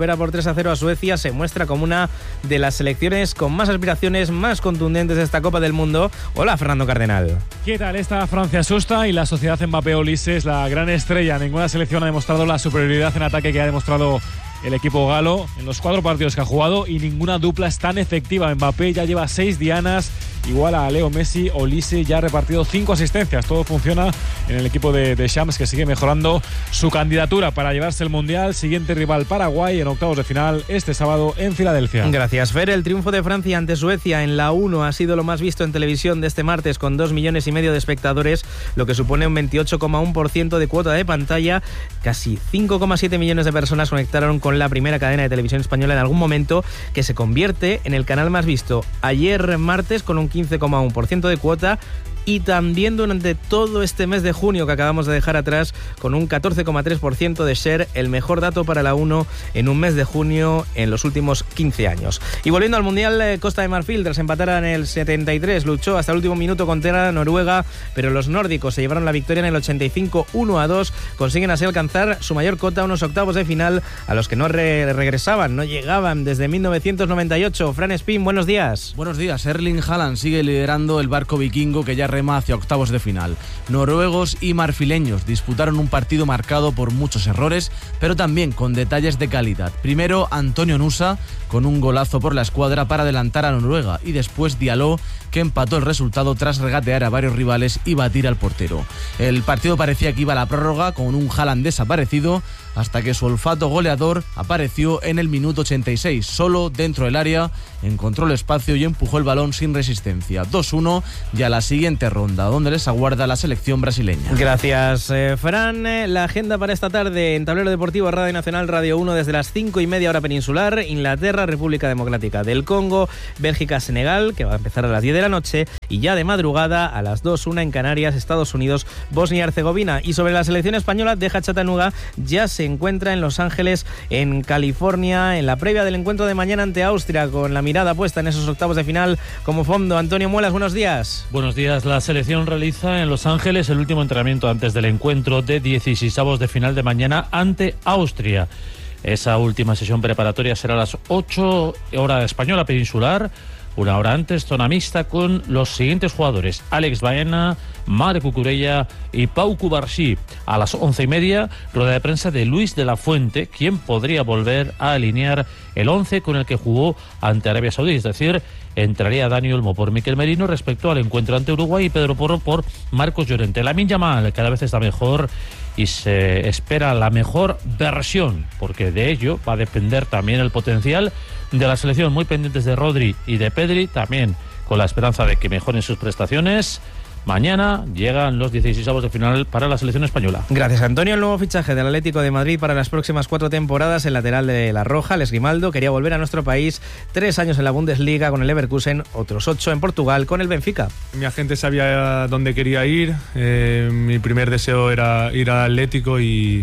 a cero a Suecia, se muestra como una de las selecciones con más aspiraciones, más contundentes de esta Copa del Mundo. Hola, Fernando Cardenal. ¿Qué tal? Esta Francia asusta y la sociedad Mbappé-Olise es la gran estrella. Ninguna selección ha demostrado la superioridad en ataque que ha demostrado el equipo galo en los cuatro partidos que ha jugado, y ninguna dupla es tan efectiva. Mbappé ya lleva seis dianas, igual a Leo Messi. Olise ya ha repartido cinco asistencias. Todo funciona en el equipo de, de Shams, que sigue mejorando su candidatura para llevarse el Mundial. Siguiente rival, Paraguay, en octavos de final este sábado en Filadelfia. Gracias, Fer. El triunfo de Francia ante Suecia en la uno ha sido lo más visto en televisión de este martes, con dos millones y medio de espectadores, lo que supone un veintiocho coma uno por ciento de cuota de pantalla. Casi cinco coma siete millones de personas conectaron con la primera cadena de televisión española en algún momento, que se convierte en el canal más visto ayer martes con un quince coma uno por ciento de cuota, y también durante todo este mes de junio que acabamos de dejar atrás, con un catorce coma tres por ciento de ser el mejor dato para la uno en un mes de junio en los últimos quince años. Y volviendo al Mundial, Costa de Marfil, tras empatar en el setenta y tres, luchó hasta el último minuto contra Noruega, pero los nórdicos se llevaron la victoria en el ochenta y cinco, uno a dos, consiguen así alcanzar su mayor cota, unos octavos de final a los que no re regresaban, no llegaban desde mil novecientos noventa y ocho. Fran Espín, buenos días. Buenos días. Erling Haaland sigue liderando el barco vikingo, que ya rema hacia octavos de final. Noruegos y marfileños disputaron un partido marcado por muchos errores, pero también con detalles de calidad. Primero, Antonio Nusa, con un golazo por la escuadra para adelantar a Noruega, y después Diallo, que empató el resultado tras regatear a varios rivales y batir al portero. El partido parecía que iba a la prórroga, con un Haaland desaparecido, hasta que su olfato goleador apareció en el minuto ochenta y seis. Solo dentro del área encontró el espacio y empujó el balón sin resistencia. dos uno, y a la siguiente ronda, donde les aguarda la selección brasileña. Gracias, eh, Fran. La agenda para esta tarde en Tablero Deportivo, Radio Nacional, Radio uno, desde las cinco y media hora peninsular: Inglaterra, República Democrática del Congo, Bélgica, Senegal, que va a empezar a las diez de la noche, y ya de madrugada a las dos, una en Canarias, Estados Unidos, Bosnia y Herzegovina. Y sobre la selección española, Deja Chattanooga ya se encuentra en Los Ángeles, en California, en la previa del encuentro de mañana ante Austria, con la mirada puesta en esos octavos de final como fondo. Antonio Muelas, buenos días. Buenos días. La selección realiza en Los Ángeles el último entrenamiento antes del encuentro de dieciseisavos de final de mañana ante Austria. Esa última sesión preparatoria será a las ocho, hora española peninsular. Una hora antes, zona mixta con los siguientes jugadores: Alex Baena, Marc Cucurella y Pau Cubarsí. A las once y media, rueda de prensa de Luis de la Fuente, quien podría volver a alinear el once con el que jugó ante Arabia Saudí, es decir, entraría Dani Olmo por Miquel Merino respecto al encuentro ante Uruguay, y Pedro Porro por Marcos Llorente. Lamine Yamal cada vez está mejor y se espera la mejor versión, porque de ello va a depender también el potencial de la selección. Muy pendientes de Rodri y de Pedri, también con la esperanza de que mejoren sus prestaciones. Mañana llegan los dieciseisavos de final para la selección española. Gracias, Antonio. El nuevo fichaje del Atlético de Madrid para las próximas cuatro temporadas, el lateral de La Roja, Alex Grimaldo, quería volver a nuestro país. Tres años en la Bundesliga con el Leverkusen, otros ocho en Portugal con el Benfica. Mi agente sabía dónde quería ir. Eh, mi primer deseo era ir al Atlético, y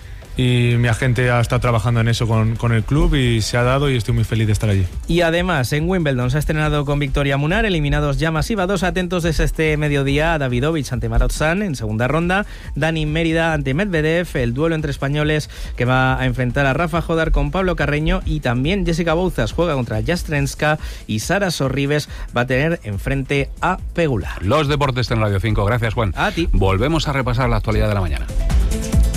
y mi agente ha estado trabajando en eso con, con el club, y se ha dado, y estoy muy feliz de estar allí. Y además en Wimbledon se ha estrenado con victoria Munar, eliminados ya masiva dos. Atentos desde este mediodía: Davidovich ante Marat-San en segunda ronda, Dani Mérida ante Medvedev, el duelo entre españoles que va a enfrentar a Rafa Jodar con Pablo Carreño, y también Jessica Bouzas juega contra Jastrenska, y Sara Sorribes va a tener enfrente a Pegula. Los deportes en Radio cinco. Gracias, Juan. A ti. Volvemos a repasar la actualidad de la mañana.